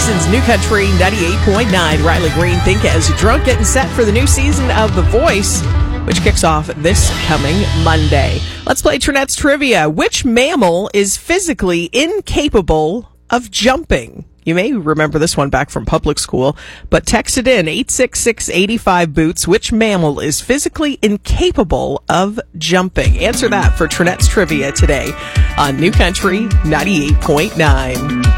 Jackson's New Country 98.9. Riley Green, Think As Drunk, getting set for the new season of The Voice, which kicks off this coming Monday. Let's play Trinette's Trivia. Which mammal is physically incapable of jumping? You may remember this one back from public school, but text it in, 866-85-BOOTS. Which mammal is physically incapable of jumping? Answer that for Trinette's Trivia today on New Country 98.9.